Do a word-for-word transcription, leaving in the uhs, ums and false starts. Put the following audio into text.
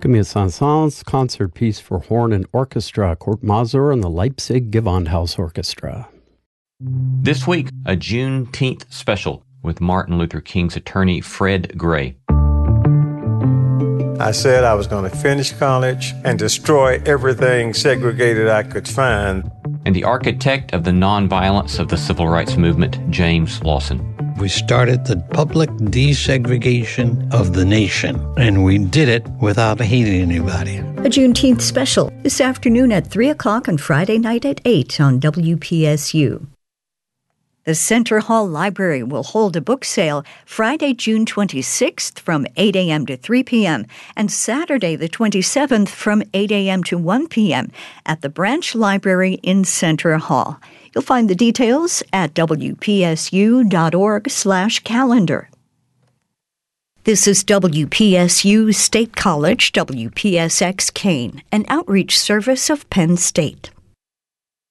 Alchemy of Saint-Saëns, concert piece for horn and orchestra, Kurt Masur and the Leipzig Gewandhaus Orchestra. This week, a Juneteenth special with Martin Luther King's attorney, Fred Gray. I said I was going to finish college and destroy everything segregated I could find. And the architect of the nonviolence of the civil rights movement, James Lawson. We started the public desegregation of the nation, and we did it without hating anybody. A Juneteenth special this afternoon at three o'clock and Friday night at eight on W P S U. The Center Hall Library will hold a book sale Friday, June twenty-sixth from eight a.m. to three p.m. and Saturday the twenty-seventh from eight a.m. to one p.m. at the Branch Library in Center Hall. You'll find the details at w p s u dot org slash calendar. This is W P S U State College, W P S X Kane, an outreach service of Penn State.